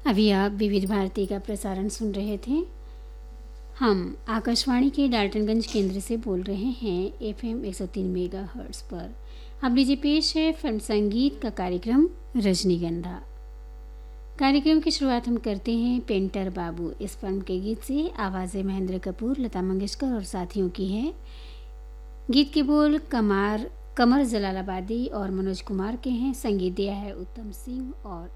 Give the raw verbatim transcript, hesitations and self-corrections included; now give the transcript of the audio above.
अभी आप विविध भारती का प्रसारण सुन रहे थे। हम आकाशवाणी के डाल्टनगंज केंद्र से बोल रहे हैं एफएम एक सौ तीन मेगाहर्ट्ज़ पर। अब लीजिए पेश है फिल्म संगीत का कार्यक्रम रजनीगंधा। कार्यक्रम की शुरुआत हम करते हैं पेंटर बाबू इस फिल्म के गीत से। आवाज़ें महेंद्र कपूर, लता मंगेशकर और साथियों की हैं। गीत के बोल कमार कमर जलालाबादी और मनोज कुमार के हैं। संगीत दिया है उत्तम सिंह और